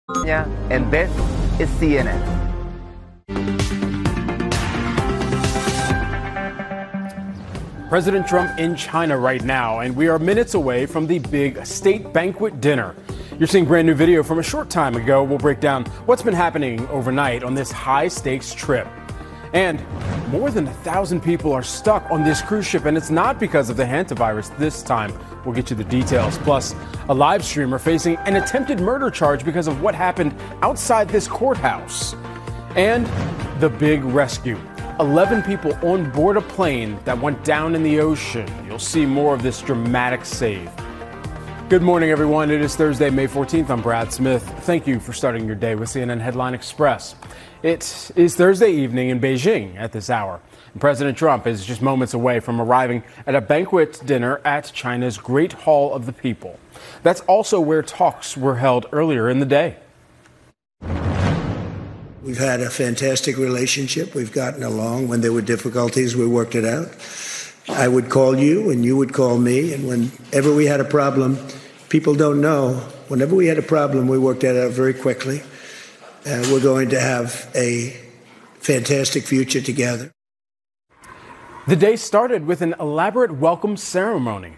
And this is CNN. President Trump in China right now, and we are minutes away from the big state banquet dinner. You're seeing brand new video from a short time ago. We'll break down what's been happening overnight on this high stakes trip. And more than 1,000 people are stuck on this cruise ship, and it's not because of the hantavirus this time. We'll get you the details. Plus, a live streamer facing an attempted murder charge because of what happened outside this courthouse. And the big rescue. 11 people on board a plane that went down in the ocean. You'll see more of this dramatic save. Good morning, everyone. It is Thursday, May 14th. I'm Brad Smith. Thank you for starting your day with CNN Headline Express. It is Thursday evening in Beijing at this hour. And President Trump is just moments away from arriving at a banquet dinner at China's Great Hall of the People. That's also where talks were held earlier in the day. We've had a fantastic relationship. We've gotten along. When there were difficulties, we worked it out. I would call you and you would call me. And whenever we had a problem, people don't know, whenever we had a problem, we worked that out very quickly. We're going to have a fantastic future together. The day started with an elaborate welcome ceremony.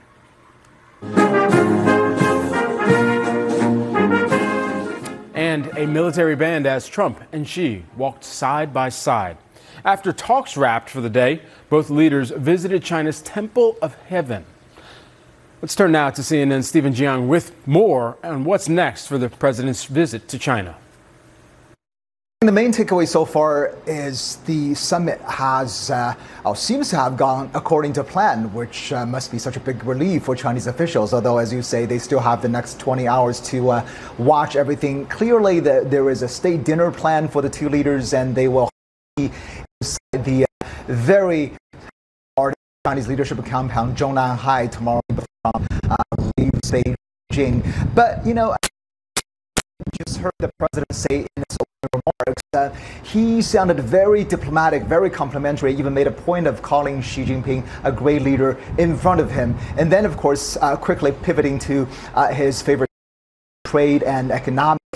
And a military band as Trump and Xi walked side by side. After talks wrapped for the day, both leaders visited China's Temple of Heaven. Let's turn now to CNN's Stephen Jiang with more on what's next for the president's visit to China. The main takeaway so far is the summit seems to have gone according to plan, which must be such a big relief for Chinese officials. Although, as you say, they still have the next 20 hours to watch everything. Clearly, there is a state dinner plan for the two leaders, and they will be the very hard Chinese leadership compound, Zhongnanhai, tomorrow from leaves Beijing. But, you know, I just heard the president say in his opening remarks, he sounded very diplomatic, very complimentary, even made a point of calling Xi Jinping a great leader in front of him. And then, of course, quickly pivoting to his favorite trade and economic